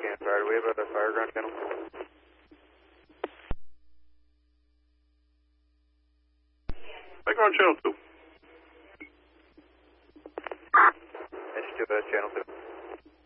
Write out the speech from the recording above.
again, sorry. We have a fireground channel. Fireground channel 2. Edge to channel 2.